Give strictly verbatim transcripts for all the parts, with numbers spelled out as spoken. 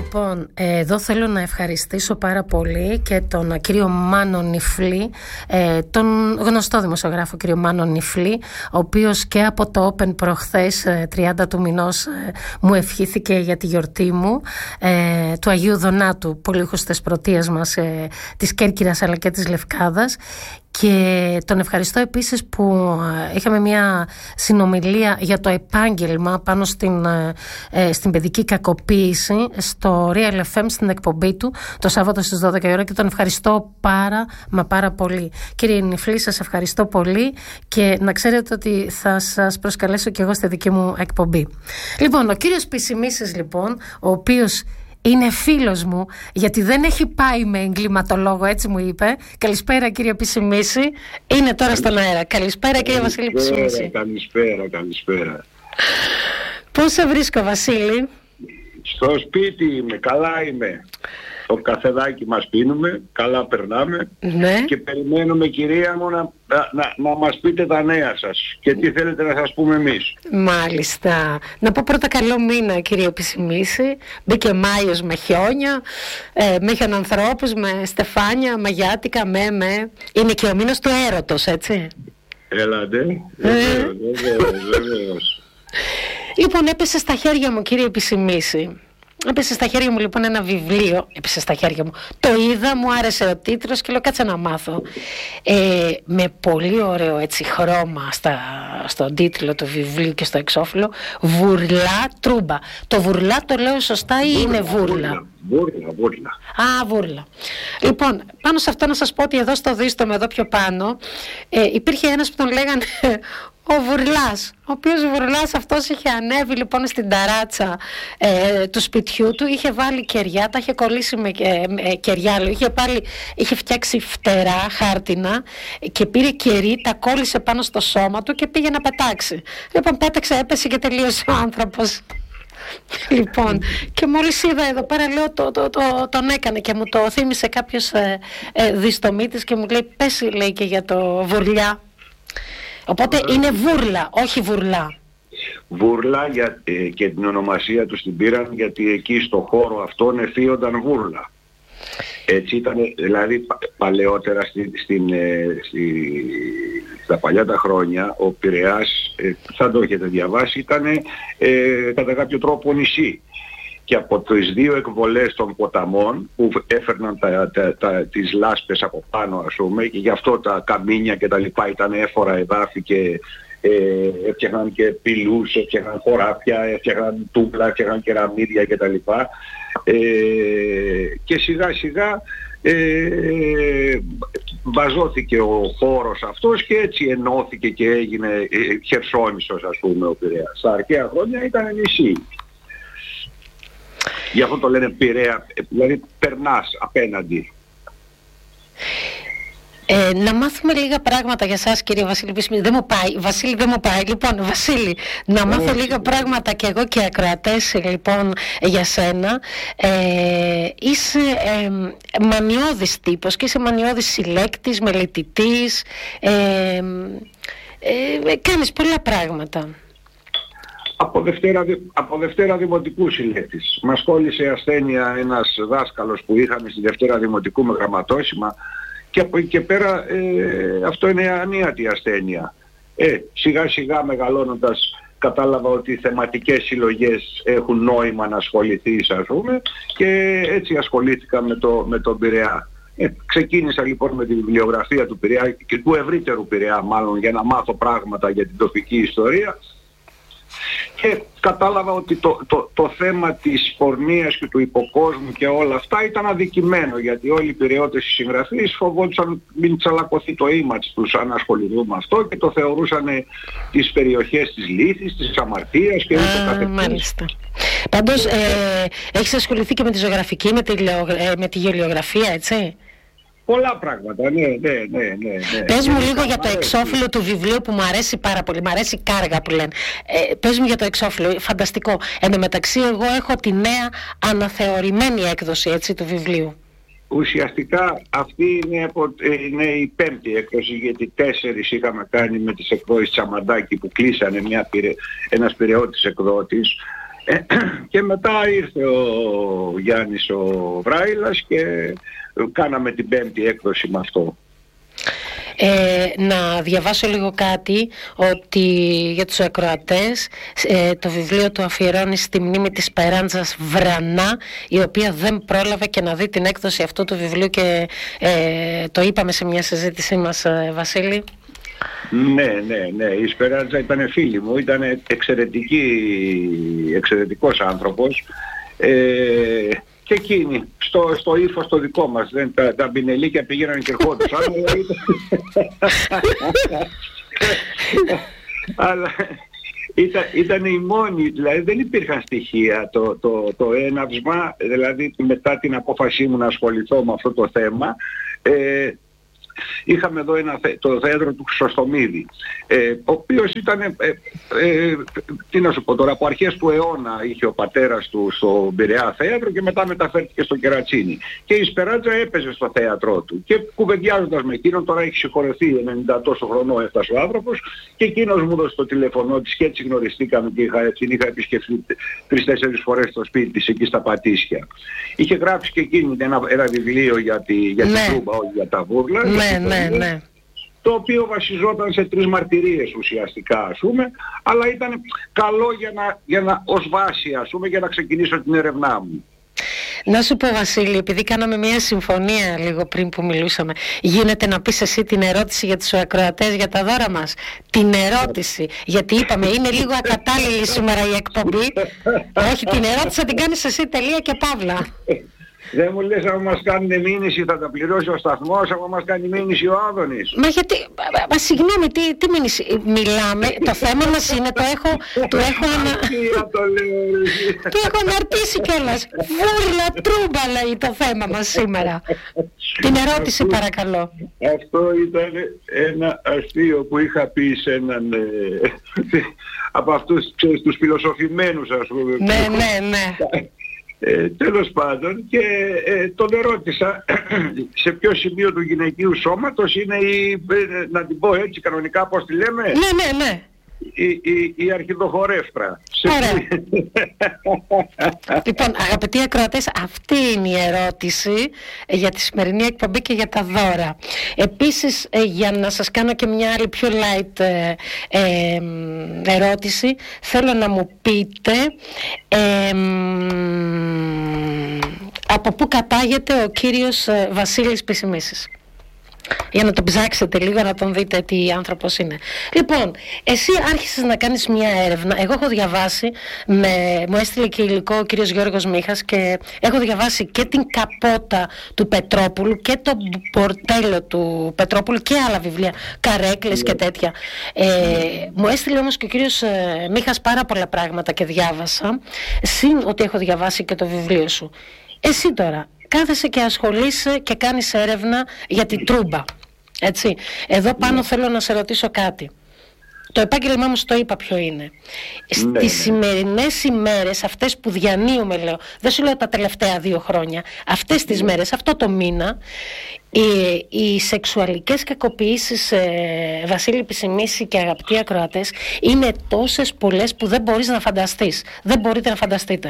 Λοιπόν, εδώ θέλω να ευχαριστήσω πάρα πολύ και τον κύριο Μάνο Νιφλή, τον γνωστό δημοσιογράφο κύριο Μάνο Νιφλή, ο οποίος και από το Open προχθές τριάντα του μηνός μου ευχήθηκε για τη γιορτή μου, του Αγίου Δονάτου, πολύχους της πρωτείας μας, της Κέρκυρας αλλά και της Λευκάδας. Και τον ευχαριστώ επίσης που είχαμε μια συνομιλία για το επάγγελμα πάνω στην, ε, στην παιδική κακοποίηση στο Real εφ εμ στην εκπομπή του το Σάββατο στις δώδεκα η ώρα και τον ευχαριστώ πάρα μα πάρα πολύ. Κύριε Νιφλή, σας ευχαριστώ πολύ και να ξέρετε ότι θα σας προσκαλέσω και εγώ στη δική μου εκπομπή. Λοιπόν, ο κύριος Πισιμίσης λοιπόν, ο οποίος είναι φίλος μου, γιατί δεν έχει πάει με εγκληματολόγο, έτσι μου είπε. Καλησπέρα κύριε Πισιμίση. Είναι τώρα στον αέρα. Καλησπέρα κύριε Βασίλη Πισιμίση. Καλησπέρα, καλησπέρα. Πώς σε βρίσκω Βασίλη? Στο σπίτι είμαι, καλά είμαι. Το καφεδάκι μας πίνουμε, καλά περνάμε, ναι. Και περιμένουμε κυρία μου να, να, να, να μας πείτε τα νέα σας και τι θέλετε να σας πούμε εμείς. Μάλιστα. Να πω πρώτα καλό μήνα κύριε Πισιμίση. Μπήκε Μάιος με χιόνια, ε, με χιονανθρώπους, με στεφάνια, μαγιάτικα, με με. Είναι και ο μήνας του έρωτος, έτσι. Έλατε, βεβαίως, βεβαίως. Λοιπόν, έπεσε στα χέρια μου κύριε Πισιμίση. Έπεσε στα χέρια μου λοιπόν ένα βιβλίο. Έπεσε στα χέρια μου. Το είδα, μου άρεσε ο τίτλος και λέω κάτσε να μάθω. Ε, με πολύ ωραίο έτσι χρώμα στα, στον τίτλο του βιβλίου και στο εξώφυλλο. Βουρλά Τρούμπα. Το βουρλά το λέω σωστά ή βούρλα, είναι βούρλα? Βούρλα, βούρλα. Α, βούρλα. Λοιπόν, πάνω σε αυτό να σας πω ότι εδώ στο δίστομο, εδώ πιο πάνω, ε, υπήρχε ένας που τον λέγανε ο Βουρλάς, ο οποίος ο Βουρλάς αυτός είχε ανέβει λοιπόν στην ταράτσα ε, του σπιτιού του, είχε βάλει κεριά, τα είχε κολλήσει με ε, κεριά, είχε, πάλι, είχε φτιάξει φτερά χάρτινα και πήρε κερί, τα κόλλησε πάνω στο σώμα του και πήγε να πετάξει. Λοιπόν, πέταξε, έπεσε και τελείωσε ο άνθρωπος. Λοιπόν, και μόλις είδα εδώ πέρα λέω το, το, το, τον έκανε και μου το θύμισε κάποιος ε, ε, διστομήτης και μου λέει πες λέει και για το Βουρλιά. Οπότε είναι βούρλα, όχι βουρλά. Βούρλα για, ε, και την ονομασία του την πήραν γιατί εκεί στο χώρο αυτόν εφίονταν βούρλα. Έτσι ήταν, δηλαδή πα, παλαιότερα στη, στην, ε, στη, στα παλιά τα χρόνια ο Πειραιάς, ε, θα το έχετε διαβάσει, ήταν ε, κατά κάποιο τρόπο νησί. Και από τις δύο εκβολές των ποταμών που έφερναν τα, τα, τα, τις λάσπες από πάνω ας πούμε και γι' αυτό τα καμίνια και τα λοιπά ήταν έφορα εδάφη και ε, έφτιαχναν και πυλούς, έφτιαχναν χωράφια, έφτιαχναν τούμπλα, έφτιαχναν κεραμίδια και τα λοιπά ε, και σιγά σιγά ε, βαζώθηκε ο χώρος αυτός και έτσι ενώθηκε και έγινε ε, Χερσόνησος ας πούμε ο Πειραιάς. Στα αρχαία χρόνια ήταν νησί. Γι' αυτό το λένε Πειραιά, δηλαδή περνάς απέναντι. Ε, να μάθουμε λίγα πράγματα για σας κύριε Βασίλη Πισιμίση. Δεν μου πάει, Βασίλη δεν μου πάει. Λοιπόν Βασίλη, να μάθω λίγα πράγματα και εγώ και οι ακροατές λοιπόν για σένα. ε, Είσαι ε, μανιώδης τύπος και είσαι μανιώδης συλλέκτης, μελετητής, ε, ε, ε, κάνεις πολλά πράγματα. Από Δευτέρα, από Δευτέρα Δημοτικού συλλέκτης. Μας κόλλησε ασθένεια ένας δάσκαλος που είχαμε στη Δευτέρα Δημοτικού με γραμματόσημα και από εκεί και πέρα ε, αυτό είναι ανίατη ασθένεια. Ε, σιγά σιγά μεγαλώνοντας κατάλαβα ότι οι θεματικές συλλογές έχουν νόημα να ασχοληθείς ας πούμε και έτσι ασχολήθηκα με, το, με τον Πειραιά. Ε, ξεκίνησα λοιπόν με τη βιβλιογραφία του Πειραιά και του ευρύτερου Πειραιά μάλλον για να μάθω πράγματα για την τοπική ιστορία. Και κατάλαβα ότι το, το, το θέμα της πορνείας και του υποκόσμου και όλα αυτά ήταν αδικημένο γιατί όλοι οι Πειραιώτες οι συγγραφείς φοβόντουσαν μην τσαλακωθεί το image τους αν ασχοληθούν με αυτό και το θεωρούσαν τις περιοχές της λύθης, της αμαρτίας και ούτω καθεξής. Μάλιστα. Πάντως ε, έχεις ασχοληθεί και με τη ζωγραφική, με τη, ε, με τη γελιογραφία, έτσι? Πολλά πράγματα, ναι, ναι, ναι, ναι. Πες μου λίγο για το εξώφυλλο του βιβλίου που μου αρέσει πάρα πολύ, μου αρέσει κάργα που λένε. Ε, πες μου για το εξώφυλλο, φανταστικό. Εν τω μεταξύ εγώ έχω τη νέα αναθεωρημένη έκδοση έτσι, του βιβλίου. Ουσιαστικά αυτή είναι, είναι η πέμπτη έκδοση γιατί τέσσερις είχαμε κάνει με τις εκδόσεις Τσαμαντάκη που κλείσανε μια, ένας Πειραιώτης εκδότης. Ε, και μετά ήρθε ο Γιάννης ο Βράιλας και κάναμε την πέμπτη έκδοση με αυτό. Ε, να διαβάσω λίγο κάτι, ότι για τους ακροατές ε, το βιβλίο του αφιερώνει στη μνήμη της Σπεράντζας Βρανά, η οποία δεν πρόλαβε και να δει την έκδοση αυτού του βιβλίου και ε, το είπαμε σε μια συζήτησή μας, ε, Βασίλη. Ναι, ναι, ναι. Η Σπεράντζα ήταν φίλη μου, ήταν εξαιρετική, εξαιρετικός άνθρωπος. Ε, και εκείνη, στο, στο ύφος το δικό μας, δεν, τα, τα μπινελίκια πήγαιναν και ερχόντουσαν. Αλλά ήταν, ήταν η μόνη, δηλαδή δεν υπήρχαν στοιχεία. Το, το, το έναυσμα, δηλαδή μετά την απόφασή μου να ασχοληθώ με αυτό το θέμα, ε, είχαμε εδώ ένα, το θέατρο του Χρυσοστομίδη, ε, ο οποίος ήταν, ε, ε, τι να σου πω τώρα, από αρχές του αιώνα είχε ο πατέρας του στο Πειραιά θέατρο και μετά μεταφέρθηκε στο Κερατσίνι. Και η Σπεράντζα έπαιζε στο θέατρό του. Και κουβεντιάζοντας με εκείνον, τώρα έχει συγχωρεθεί, ενενήντα τόσο χρονών έφτασε ο άνθρωπος, και εκείνος μου έδωσε το τηλέφωνο της και έτσι γνωριστήκαμε και είχα, την είχα επισκεφθεί τρεις-τέσσερις φορές στο σπίτι της εκεί στα Πατήσια. Είχε γράψει και εκείνη ένα, ένα βιβλίο για, τη, για ναι. την Τούμπα, όχι για τα βούρλα. Ναι, ναι, ναι. Το οποίο βασιζόταν σε τρεις μαρτυρίες ουσιαστικά, ας πούμε, αλλά ήταν καλό για να, για να, ως βάση, ας πούμε, για να ξεκινήσω την έρευνά μου. Να σου πω, Βασίλη, επειδή κάναμε μια συμφωνία λίγο πριν που μιλούσαμε, γίνεται να πεις εσύ την ερώτηση για τους ακροατές για τα δώρα μας? Την ερώτηση, γιατί είπαμε είναι λίγο ακατάλληλη σήμερα η εκπομπή. Όχι, την ερώτηση θα την κάνεις εσύ, τελεία και παύλα. Δεν μου λες, άμα μας κάνουν μήνυση θα τα πληρώσει ο σταθμός, άμα μας κάνει μήνυση ο Άδωνης. Μα γιατί, μα συγγνώμη, τι, τι μήνυση, μιλάμε, το θέμα μας είναι, το έχω, το έχω ανα... το έχω αναρτήσει κιόλας. Βούρλα Τρούμπα λέει το θέμα μας σήμερα. Την ερώτηση αυτό, παρακαλώ. Αυτό ήταν ένα αστείο που είχα πει σε έναν, ε, από αυτούς, ξέρεις, τους φιλοσοφημένους, ας πούμε. Ναι, ναι, ναι. Ε, τέλος πάντων, και ε, τον ερώτησα σε ποιο σημείο του γυναικείου σώματος είναι η, ε, να την πω έτσι κανονικά πώς τη λέμε, ναι, ναι, ναι. η, η, η αρχιδοχορεύτρα. Ωραία. Λοιπόν, αγαπητοί ακροατές, αυτή είναι η ερώτηση για τη σημερινή εκπομπή και για τα δώρα. Επίσης, για να σας κάνω και μια άλλη πιο light ε, ε, ερώτηση, θέλω να μου πείτε ε, από πού κατάγεται ο κύριος Βασίλης Πισιμίσης, για να τον ψάξετε λίγο, να τον δείτε τι άνθρωπος είναι. Λοιπόν, εσύ άρχισες να κάνεις μια έρευνα. Εγώ έχω διαβάσει, με, μου έστειλε και υλικό ο κύριος Γιώργος Μίχας, και έχω διαβάσει και την Καπότα του Πετρόπουλου και το Πορτέλο του Πετρόπουλου και άλλα βιβλία, καρέκλες και τέτοια. Ε, μου έστειλε όμως και ο κύριος ε, Μίχας πάρα πολλά πράγματα και διάβασα, συν ότι έχω διαβάσει και το βιβλίο σου. Εσύ τώρα κάθεσαι και ασχολείσαι και κάνεις έρευνα για την Τρούμπα, έτσι. Εδώ πάνω θέλω να σε ρωτήσω κάτι. Το επάγγελμά μου στο είπα ποιο είναι. Στις ναι, ναι. σημερινές ημέρες, αυτές που διανύουμε, λέω, δεν σου λέω τα τελευταία δύο χρόνια, αυτές τις ναι. μέρες, αυτό το μήνα, οι, οι σεξουαλικές κακοποιήσεις, ε, Βασίλη Πισιμίση και αγαπητοί ακροατές, είναι τόσες πολλές που δεν μπορείς να φανταστείς. Δεν μπορείτε να φανταστείτε.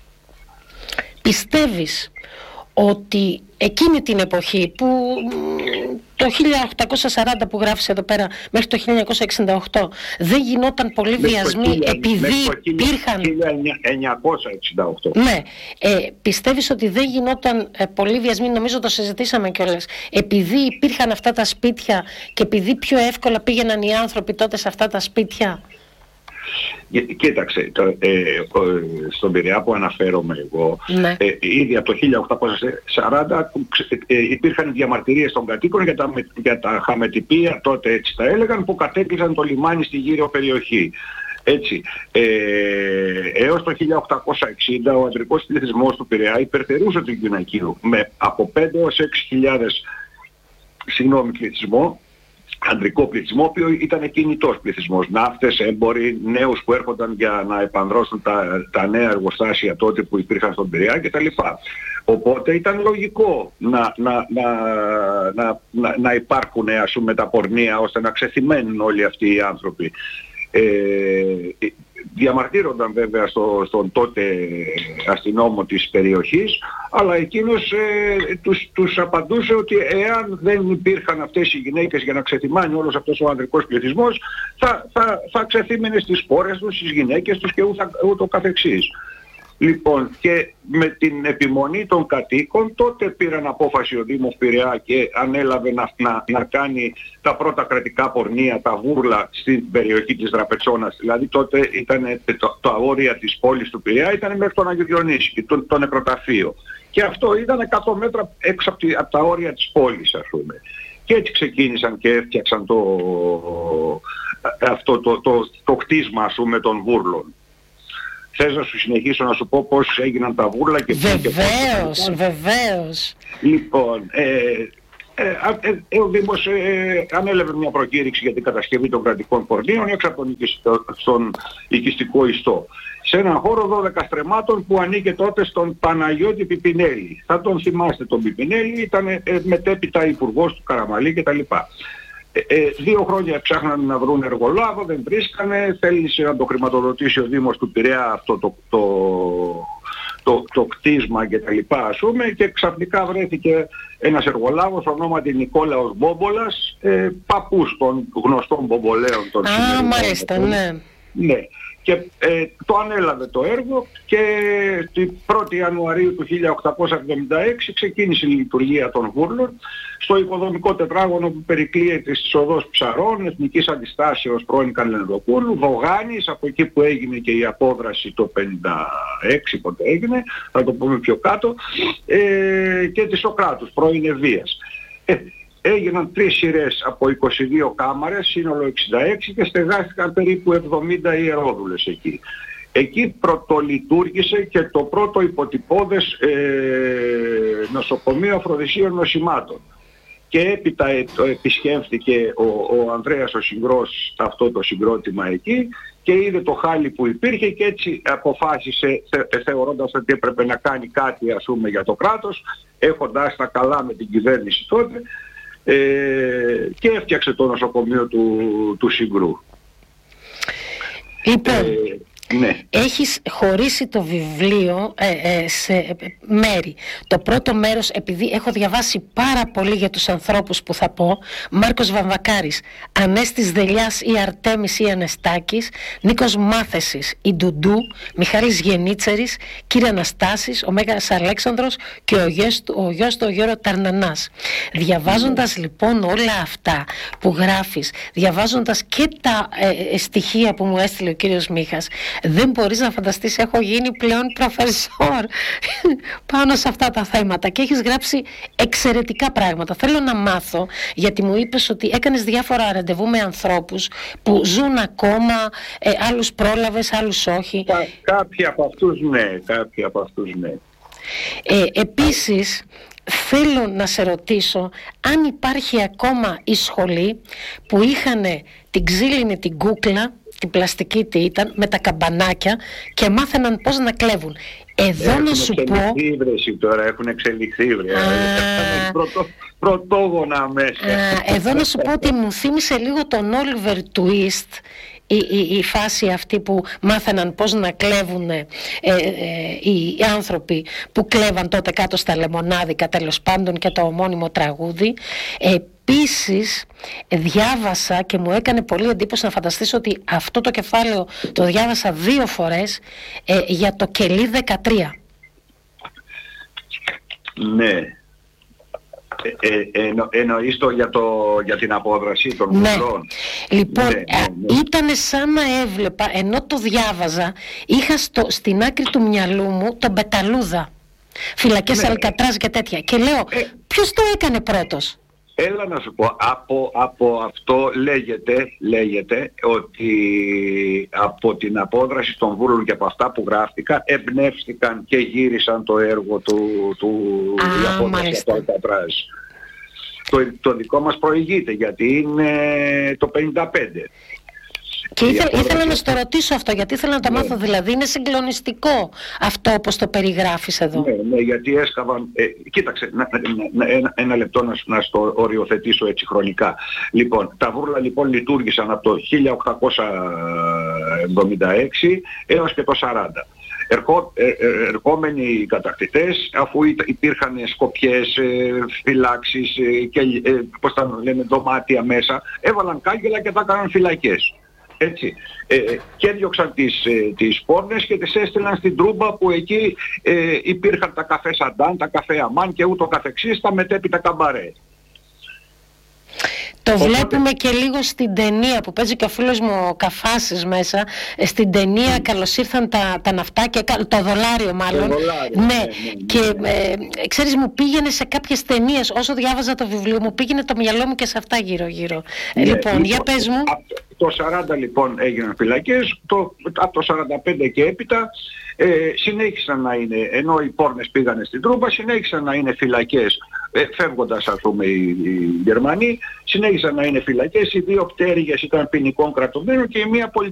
Πιστεύεις ότι εκείνη την εποχή που το χίλια οκτακόσια σαράντα που γράφεις εδώ πέρα μέχρι το χίλια εννιακόσια εξήντα οκτώ δεν γινόταν πολύ βιασμοί επειδή υπήρχαν... χίλια εννιακόσια εξήντα οκτώ. Ναι, ε, πιστεύεις ότι δεν γινόταν ε, πολύ βιασμοί, νομίζω το συζητήσαμε κιόλας, επειδή υπήρχαν αυτά τα σπίτια και επειδή πιο εύκολα πήγαιναν οι άνθρωποι τότε σε αυτά τα σπίτια? Κοίταξε, το, ε, στον Πειραιά που αναφέρομαι εγώ, ναι. ε, ήδη από το χίλια οκτακόσια σαράντα ε, υπήρχαν διαμαρτυρίες των κατοίκων για τα, για τα χαμετυπία, τότε έτσι τα έλεγαν, που κατέκλυσαν το λιμάνι στη γύρω περιοχή. Έτσι, ε, έως το χίλια οκτακόσια εξήντα ο ανδρικός πληθυσμός του Πειραιά υπερτερούσε του γυναικείου με από πέντε έως έξι χιλιάδες συγγνώμη πληθυσμό, ανδρικό πληθυσμό, ο οποίο ήταν κινητός πληθυσμός, ναύτες, έμποροι, νέους που έρχονταν για να επανδρώσουν τα, τα νέα εργοστάσια τότε που υπήρχαν στον Πειραιά κτλ. Οπότε ήταν λογικό να, να, να, να, να, να υπάρχουν, ας πούμε, τα πορνεία ώστε να ξεθυμένουν όλοι αυτοί οι άνθρωποι. Ε, διαμαρτύρονταν βέβαια στο, στον τότε αστυνόμο της περιοχής, αλλά εκείνος ε, τους, τους απαντούσε ότι εάν δεν υπήρχαν αυτές οι γυναίκες για να ξεθυμάνει όλος αυτός ο ανδρικός πληθυσμός, θα, θα, θα ξεθύμαινε στις πόρες τους, στις γυναίκες τους και ούτω, ούτω καθεξής. Λοιπόν, και με την επιμονή των κατοίκων τότε πήραν απόφαση ο Δήμος Πειραιά και ανέλαβε να, να, να κάνει τα πρώτα κρατικά πορνεία, τα βούρλα στην περιοχή της Δραπετσόνας. Δηλαδή τότε ήταν το, το όρια της πόλης του Πειραιά ήταν μέχρι τον Άγιο Διονύση, το, το νεκροταφείο. Και αυτό ήταν εκατό μέτρα έξω από, τη, από τα όρια της πόλης, ας πούμε. Και έτσι ξεκίνησαν και έφτιαξαν το, αυτό το, το, το, το κτίσμα, ας πούμε, των βούρλων. Θες να σου συνεχίσω να σου πω πώς έγιναν τα βούρλα και... Βεβαίως, βεβαίως. Λοιπόν, ε, ε, ε, ο Δήμος ε, ανέλαβε μια προκήρυξη για την κατασκευή των κρατικών πορνείων έξω από τον οικιστικό, στον οικιστικό ιστό. Σε έναν χώρο δώδεκα στρεμμάτων που ανήκε τότε στον Παναγιώτη Πιπινέλη. Θα τον θυμάστε τον Πιπινέλη, ήταν ε, μετέπειτα υπουργός του Καραμαλή κτλ. Ε, δύο χρόνια ψάχναν να βρουν εργολάβο, δεν βρίσκανε, θέλησε να το χρηματοδοτήσει ο Δήμος του Πειραιά αυτό το, το, το, το κτίσμα και τα λοιπά, ας πούμε, και ξαφνικά βρέθηκε ένας εργολάβος ονόματι Νικόλαος Μπόμπολας, ε, παππούς των γνωστών μπομπολέων των σημερινών. Α, μάλιστα, ναι. Ναι. Και ε, το ανέλαβε το έργο και την πρώτη Ιανουαρίου του χίλια οκτακόσια εβδομήντα έξι ξεκίνησε η λειτουργία των βούρλων στο οικοδομικό τετράγωνο που περικλείεται στις οδός Ψαρών, Εθνικής Αντιστάσεως πρώην Κανελοπούλου, Βογάνης, από εκεί που έγινε και η απόδραση το πενήντα έξι, πότε έγινε, θα το πούμε πιο κάτω, ε, και της Σοκράτους, πρώην Ευβίας. Ε, Έγιναν τρεις σειρές από είκοσι δύο κάμαρες, σύνολο εξήντα έξι, και στεγάστηκαν περίπου εβδομήντα ιερόδουλες εκεί. Εκεί πρωτολειτουργήσε και το πρώτο υποτυπώδες ε, νοσοκομείο Αφροδισίων νοσημάτων. Και έπειτα ε, το επισκέφθηκε ο, ο Ανδρέας ο Συγκρός αυτό το συγκρότημα εκεί και είδε το χάλι που υπήρχε και έτσι αποφάσισε, θε, θεωρώντας ότι έπρεπε να κάνει κάτι, ας πούμε, για το κράτος, έχοντας τα καλά με την κυβέρνηση τότε, Ε, και έφτιαξε το νοσοκομείο του, του Συγκρού. Λοιπόν, ε, ναι. Έχεις χωρίσει το βιβλίο ε, ε, σε μέρη. Το πρώτο μέρος, επειδή έχω διαβάσει πάρα πολύ για τους ανθρώπους που θα πω, Μάρκος Βαμβακάρης, Ανέστης Δελιάς ή Αρτέμις ή Ανεστάκης, Νίκος Μάθεσης ή Ντουντού, Μιχάλης Γενίτσερης, κύριε Αναστάσης, ο Μέγας Αλέξανδρος και ο γιος του, ο γιος του ο Γιώργο Ταρνανάς. Διαβάζοντας mm. λοιπόν όλα αυτά που γράφεις, διαβάζοντας και τα ε, ε, στοιχεία που μου έστειλε ο κύριος Μίχας, δεν μπορείς να φανταστείς, έχω γίνει πλέον προφεσόρ πάνω σε αυτά τα θέματα και έχεις γράψει εξαιρετικά πράγματα. Θέλω να μάθω, γιατί μου είπες ότι έκανες διάφορα ραντεβού με ανθρώπους που ζουν ακόμα, ε, άλλους πρόλαβες, άλλους όχι. Κά, κάποιοι από αυτούς ναι, κάποιοι από αυτούς ναι. Ε, επίσης, θέλω να σε ρωτήσω αν υπάρχει ακόμα η σχολή που είχαν την ξύλινη την κούκλα, την πλαστική τι ήταν, με τα καμπανάκια και μάθαιναν πώς να κλέβουν. Εδώ έχουν να σου πω... Έχουν εξελιχθεί τώρα, έχουν εξελιχθεί βρε. Πρωτο, πρωτόγωνα μέσα. Α, εδώ να σου πω ότι μου θύμισε λίγο τον Oliver Twist, η, η, η φάση αυτή που μάθαιναν πώς να κλέβουν ε, ε, οι άνθρωποι που κλέβαν τότε κάτω στα λεμονάδικα, τέλος πάντων, και το ομώνυμο τραγούδι. Ε, Επίσης διάβασα και μου έκανε πολύ εντύπωση να φανταστείς ότι αυτό το κεφάλαιο το διάβασα δύο φορές, ε, για το Κελί δεκατρία. Ναι. Ε, ε, εννο, εννοείς το για, το για την απόδραση των βουλών. Ναι. Λοιπόν, ναι, ναι, ναι. Ήταν σαν να έβλεπα, ενώ το διάβαζα, είχα στο, στην άκρη του μυαλού μου τον Πεταλούδα, φυλακές ναι. Αλκατράζ και τέτοια, και λέω ε, ποιος το έκανε πρώτος? Έλα να σου πω, από, από αυτό λέγεται, λέγεται ότι από την απόδραση των βούλων και από αυτά που γράφτηκαν εμπνεύστηκαν και γύρισαν το έργο του, του Α, απόδραση του Αλκατράζ. Το, το δικό μας προηγείται γιατί είναι το πενήντα πέντε. Και ήθελα, ήθελα να στο ρωτήσω αυτό, γιατί ήθελα να το ναι. μάθω, δηλαδή είναι συγκλονιστικό αυτό όπως το περιγράφεις εδώ. Ναι, ναι, γιατί έσκαβαν, ε, κοίταξε, να, να, να, ένα, ένα λεπτό να, να στο οριοθετήσω έτσι χρονικά. Λοιπόν, τα βούρλα λοιπόν λειτουργήσαν από το χίλια οκτακόσια εβδομήντα έξι έως και το σαράντα. Ερχό, ε, ε, ερχόμενοι οι κατακτητές, αφού υπήρχαν σκοπιές, ε, φυλάξεις ε, και ε, πώς τα λέμε, δωμάτια μέσα, έβαλαν κάγκελα και τα έκαναν φυλακές. Έτσι. Ε, και έδιωξαν τις, ε, τις πόρνες και τις έστειλαν στην Τρούμπα, που εκεί ε, υπήρχαν τα καφέ Σαντάν, τα καφέ Αμάν και ούτω καθεξής, τα μετέπειτα καμπαρέ. Το Οπότε... βλέπουμε και λίγο στην ταινία που παίζει και ο φίλος μου ο Καφάσης μέσα. Στην ταινία mm. καλώς ήρθαν τα, τα ναυτάκια, το δολάριο μάλλον. Το δολάριο, ναι, ναι, ναι, και ναι. Ε, ξέρεις, μου πήγαινε σε κάποιες ταινίες, όσο διάβαζα το βιβλίο μου, πήγαινε το μυαλό μου και σε αυτά γύρω-γύρω. Ναι, λοιπόν, λοιπόν, για πες μου. Το σαράντα λοιπόν έγιναν φυλακές, το, από το σαράντα πέντε και έπειτα ε, συνέχισαν να είναι, ενώ οι πόρνες πήγανε στην Τρούμπα, συνέχισαν να είναι φυλακές, ε, φεύγοντας ας πούμε οι, οι Γερμανοί, συνέχισαν να είναι φυλακές, οι δύο πτέρυγες ήταν ποινικών κρατουμένων και η μία πολιτική.